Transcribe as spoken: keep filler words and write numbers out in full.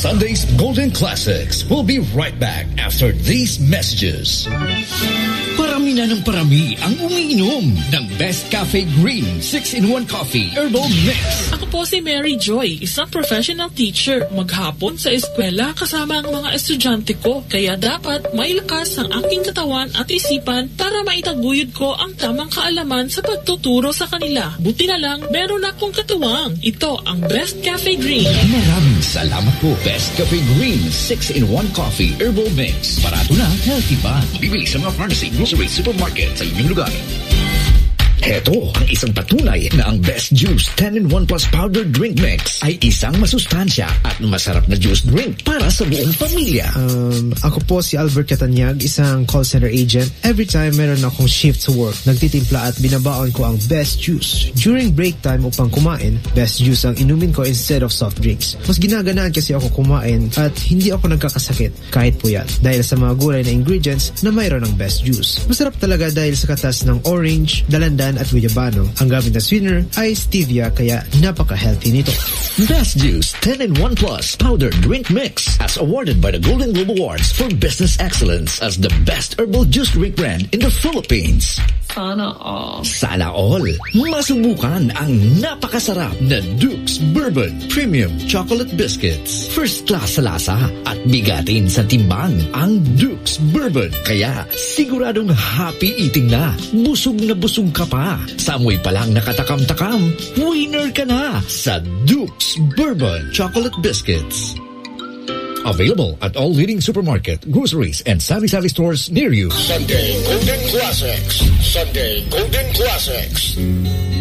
Sunday's Golden Classics. We'll be right back after these messages. Parami na ng parami ang umiinom ng Best Cafe Green six in one Coffee Herbal Mix. Ako po si Mary Joy, isang professional teacher. Maghapon sa eskwela kasama ang mga estudyante ko. Kaya dapat may lakas ang aking katawan at isipan para maitaguyod ko ang tamang kaalaman sa pagtuturo sa kanila. Buti na lang, meron akong katuwang. Ito ang Best Cafe Green. Maraming salamat po. Best Cafe Green six in one Coffee Herbal Mix. Barato na, healthy pa. Bibili sa mga pharmacy, grocery, supermarket sa inyong lugar. Heto ang isang patunay na ang Best Juice ten in one Plus Powder Drink Mix ay isang masustansya at masarap na juice drink para sa buong pamilya. Um, ako po si Albert Catanyag, isang call center agent. Every time meron akong shift sa work, nagtitimpla at binabaon ko ang Best Juice. During break time upang kumain, Best Juice ang inumin ko instead of soft drinks. Mas ginaganaan kasi ako kumain at hindi ako nagkakasakit kahit puyat dahil sa mga gulay na ingredients na mayroon ng Best Juice. Masarap talaga dahil sa katas ng orange, dalandan at guyabano. Ang gamit na sweetener ay stevia kaya napaka-healthy nito. Best Juice ten in one Plus Powder Drink Mix as awarded by the Golden Globe Awards for Business Excellence as the best herbal juice drink brand in the Philippines. Sana all. Sana all. Masubukan ang napakasarap na Duke's Bourbon Premium Chocolate Biscuits. First class sa lasa at bigatin sa timbang ang Duke's Bourbon. Kaya siguradong happy eating na. Busog na busog ka pa. Sa amoy pa lang nakatakam-takam, winner ka na sa Duke's Bourbon Chocolate Biscuits. Available at all leading supermarket, groceries, and sari-sari stores near you. Sunday Golden Classics. Sunday Golden Classics.